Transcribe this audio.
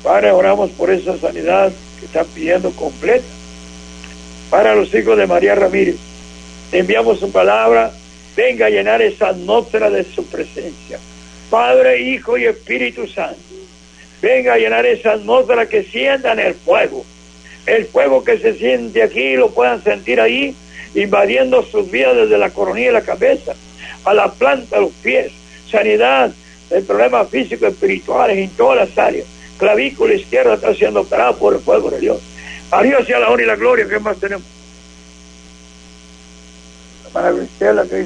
Padre, oramos por esa sanidad que están pidiendo completa para los hijos de María Ramírez. Enviamos su palabra, venga a llenar esa atmósfera de su presencia. Padre, Hijo y Espíritu Santo, venga a llenar esa atmósfera, que sientan el fuego que se siente aquí, lo puedan sentir ahí, invadiendo sus vidas desde la coronilla de la cabeza a la planta de los pies. Sanidad de problemas físicos, espirituales, en todas las áreas. Clavícula izquierda está siendo operada por el fuego de Dios. A Dios sea la honra y la gloria. ¿Qué más tenemos? Hermana Cristela, que